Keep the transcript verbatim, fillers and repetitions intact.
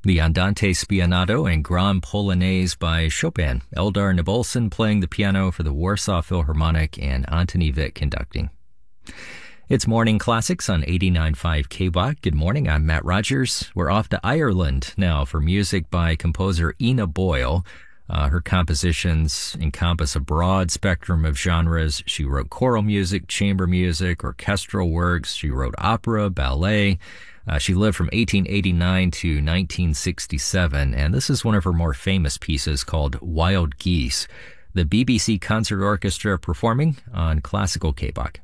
The Andante Spianato and Grand Polonaise by Chopin. Eldar Nabulson playing the piano for the Warsaw Philharmonic and Antoni Witt conducting. It's Morning Classics on eighty-nine point five K B O C. Good morning, I'm Matt Rogers. We're off to Ireland now for music by composer Ina Boyle. Uh, her compositions encompass a broad spectrum of genres. She wrote choral music, chamber music, orchestral works. She wrote opera, ballet. Uh, she lived from eighteen eighty-nine to nineteen sixty-seven, and this is one of her more famous pieces called Wild Geese. The B B C Concert Orchestra performing on Classical K B O C.